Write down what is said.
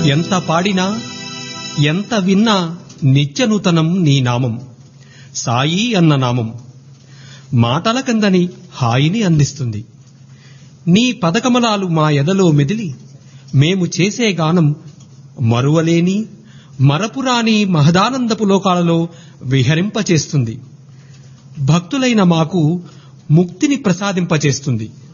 ఎంత పాడినా ఎంత విన్నా నిత్యనూతనం నీ నామం. సాయి అన్న నామం మాటల కందని హాయిని అందిస్తుంది. నీ పదకమలాలు మా ఎదలో మెదిలి మేము చేసే గానం మరువలేని మరపురాని మహదానందపు లోకాలలో విహరింపచేస్తుంది. భక్తులైన మాకు ముక్తిని ప్రసాదింపచేస్తుంది.